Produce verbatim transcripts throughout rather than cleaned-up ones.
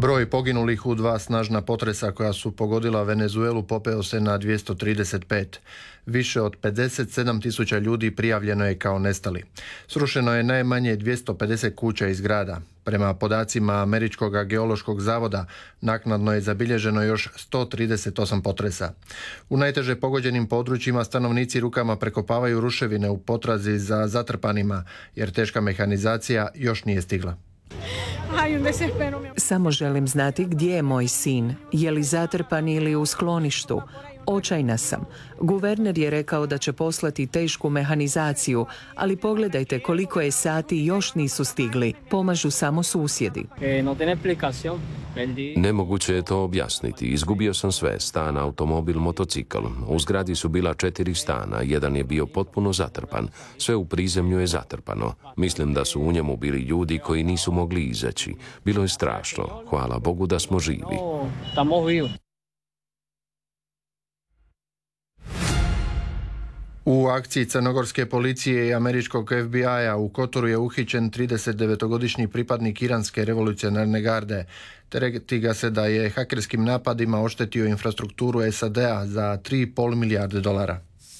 Broj poginulih u dva snažna potresa koja su pogodila Venezuelu popeo se na dvjesto trideset pet. Više od pedeset sedam tisuća ljudi prijavljeno je kao nestali. Srušeno je najmanje dvjesto pedeset kuća i zgrada. Prema podacima Američkog geološkog zavoda, naknadno je zabilježeno još sto trideset osam potresa. U najteže pogođenim područjima stanovnici rukama prekopavaju ruševine u potrazi za zatrpanima, jer teška mehanizacija još nije stigla. Samo želim znati gdje je moj sin, je li zatrpan ili u skloništu. Očajna sam. Guverner je rekao da će poslati tešku mehanizaciju, ali pogledajte koliko je sati još nisu stigli. Pomažu samo susjedi. Nemoguće je to objasniti. Izgubio sam sve, stan, automobil, motocikl. U zgradi su bila četiri stana, jedan je bio potpuno zatrpan. Sve u prizemlju je zatrpano. Mislim da su u njemu bili ljudi koji nisu mogli izaći. Bilo je strašno. Hvala Bogu da smo živi. U akciji crnogorske policije i američkog F B I-a u Kotoru je uhićen tridesetdevetogodišnji pripadnik iranske revolucionarne garde. Tereti ga se da je hakerskim napadima oštetio infrastrukturu S A D-a za tri i pol milijarde dolara.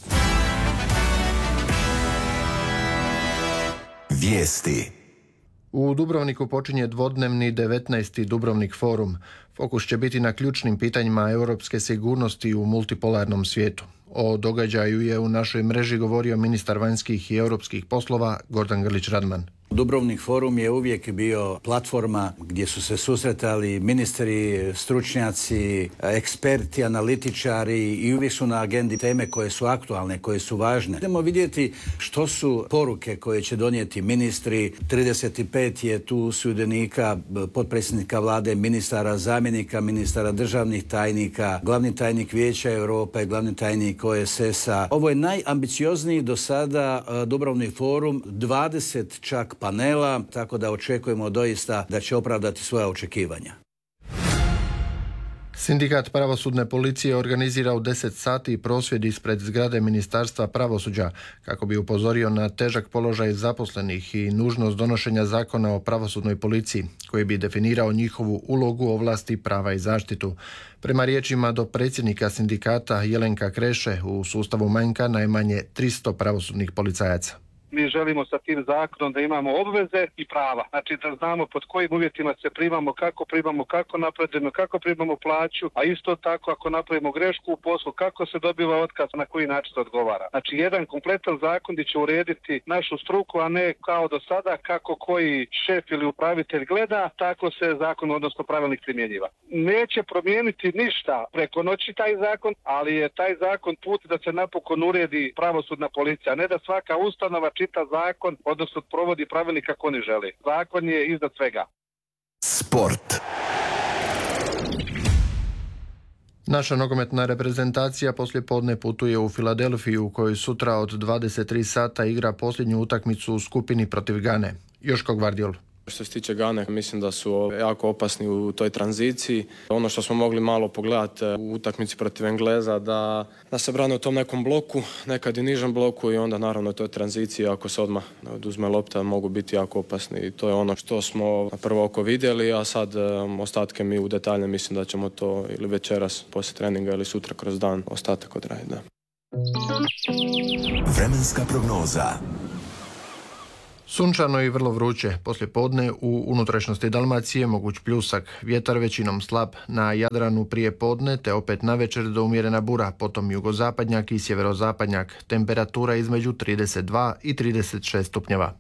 Vijesti. U Dubrovniku počinje dvodnevni devetnaesti Dubrovnik forum. Fokus će biti na ključnim pitanjima europske sigurnosti u multipolarnom svijetu. O događaju je u našoj mreži govorio ministar vanjskih i europskih poslova Gordan Grlić Radman. Dubrovnik forum je uvijek bio platforma gdje su se susretali ministri, stručnjaci, eksperti, analitičari i uvijek su na agendi teme koje su aktualne, koje su važne. Idemo vidjeti što su poruke koje će donijeti ministri. trideset pet je tu sudionika, potpredsjednika vlade, ministara, zamjenika ministara, državnih tajnika, glavni tajnik Vijeća Europe, glavni tajnik O E S S-a. Ovo je najambiciozniji do sada Dubrovnik forum, dvadeset čak panela, tako da očekujemo doista da će opravdati svoja očekivanja. Sindikat pravosudne policije organizira u deset sati prosvjed ispred zgrade Ministarstva pravosuđa kako bi upozorio na težak položaj zaposlenih i nužnost donošenja zakona o pravosudnoj policiji koji bi definirao njihovu ulogu, ovlasti, prava i zaštitu. Prema riječima do predsjednika sindikata Jelenka Kreše, u sustavu manjka najmanje tristo pravosudnih policajaca. Mi želimo sa tim zakonom da imamo obveze i prava. Znači da znamo pod kojim uvjetima se primamo, kako primamo, kako napredujemo, kako primamo plaću, a isto tako ako napravimo grešku u poslu, kako se dobiva otkaz, na koji način se odgovara. Znači jedan kompletan zakon gdje će urediti našu struku, a ne kao do sada kako koji šef ili upravitelj gleda, tako se zakon, odnosno pravilnik primjenjiva. Neće promijeniti ništa preko noći taj zakon, ali je taj zakon put da se napokon uredi pravosudna policija, ne da svaka ustanova čita zakon, odnosno provodi pravilnik kako oni žele. Zakon je iznad svega. Sport. Naša nogometna reprezentacija poslijepodne putuje u Filadelfiju, u kojoj sutra od dvadeset tri sata igra posljednju utakmicu u skupini protiv Gane. Joško Gvardiol. Što se tiče Gane, mislim da su jako opasni u toj tranziciji. Ono što smo mogli malo pogledati u utakmici protiv Engleza, da, da se brane u tom nekom bloku, nekad i nižem bloku i onda naravno u toj tranziciji ako se odmah oduzme lopta mogu biti jako opasni. I to je ono što smo na prvo oko vidjeli, a sad um, ostatke mi u detalje mislim da ćemo to ili večeras poslije treninga ili sutra kroz dan ostatak odraditi. Vremenska prognoza. Sunčano i vrlo vruće. Poslijepodne u unutrašnjosti Dalmacije moguć pljusak. Vjetar većinom slab. Na Jadranu prije podne te opet navečer do umjerena bura, potom jugozapadnjak i sjeverozapadnjak. Temperatura između trideset dva i trideset šest stupnjeva.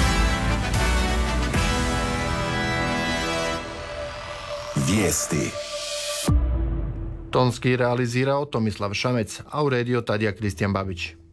Vijesti. Tonski realizirao Tomislav Šamec, a uredio Tadija Kristijan Babić.